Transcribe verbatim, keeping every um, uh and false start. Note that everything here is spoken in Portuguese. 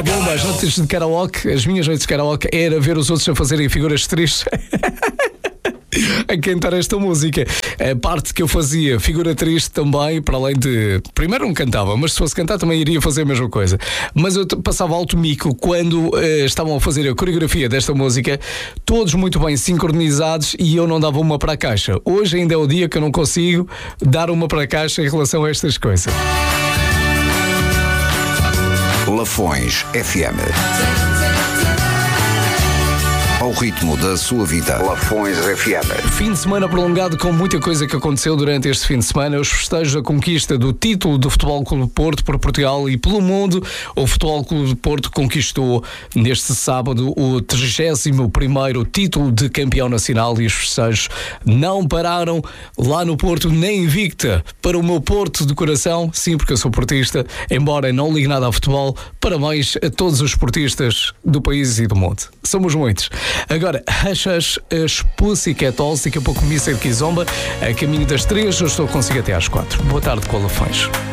Bomba, as noites de karaoke, as minhas noites de karaoke era ver os outros a fazerem figuras tristes. A cantar esta música. A parte que eu fazia, figura triste também, para além de... Primeiro não cantava, mas se fosse cantar também iria fazer a mesma coisa. Mas eu passava alto mico quando uh, estavam a fazer a coreografia desta música, todos muito bem sincronizados, e eu não dava uma para a caixa. Hoje ainda é o dia que eu não consigo dar uma para a caixa em relação a estas coisas. Lafões F M. Ao ritmo da sua vida. Lafões F M. Fim de semana prolongado com muita coisa que aconteceu durante este fim de semana. Os festejos da conquista do título do Futebol Clube do Porto por Portugal e pelo mundo. O Futebol Clube do Porto conquistou neste sábado o trigésimo primeiro título de campeão nacional, e os festejos não pararam lá no Porto, nem invicta para o meu Porto de coração. Sim, porque eu sou portista, embora não ligue nada ao futebol. Parabéns a todos os portistas do país e do mundo. Somos muitos. Agora, achas as Pussycat Dolls, daqui a pouco Mister Kizomba, a caminho das três, eu estou consigo até às quatro. Boa tarde, Colafões.